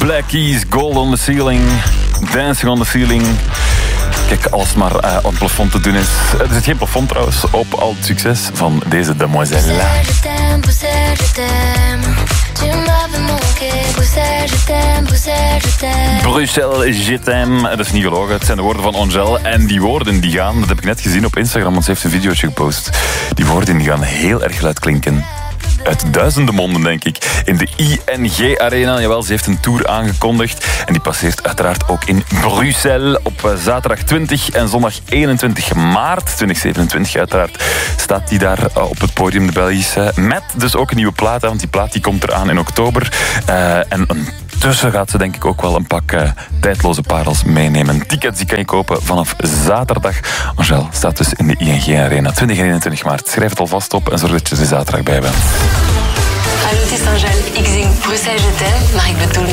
Black Keys, Gold on the Ceiling, Dancing on the Ceiling. Kijk, als maar op het plafond te doen is. Er zit geen plafond trouwens op al het succes van deze demoiselle. Bruxelles, je t'aime. Dat is niet gelogen, het zijn de woorden van Angèle. En die woorden die gaan, dat heb ik net gezien op Instagram, want ze heeft een videootje gepost. Die woorden die gaan heel erg luid klinken. Uit duizenden monden, denk ik. In de ING Arena. Jawel, ze heeft een tour aangekondigd. En die passeert uiteraard ook in Bruxelles op zaterdag 20 en zondag 21 maart 2027. Uiteraard staat die daar op het podium, de Belgische. Met dus ook een nieuwe plaat, want die plaat die komt eraan in oktober. En tussen gaat ze denk ik ook wel een pak tijdloze parels meenemen. Tickets die kan je kopen vanaf zaterdag. Angèle staat dus in de ING Arena 20 en 21 maart. Schrijf het alvast op en zorg dat je er zaterdag bij bent. Hallo, het is Angèle. Ik zing Bruxelles, je t'aime, maar ik bedoel